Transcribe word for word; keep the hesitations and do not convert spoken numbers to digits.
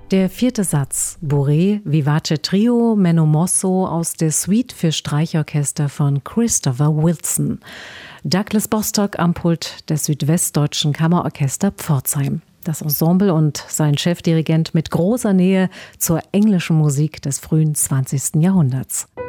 Der vierte Satz, Bourrée, Vivace Trio, Menno Mosso aus der Suite für Streichorchester von Christopher Wilson. Douglas Bostock am Pult des Südwestdeutschen Kammerorchester Pforzheim. Das Ensemble und sein Chefdirigent mit großer Nähe zur englischen Musik des frühen zwanzigsten Jahrhunderts.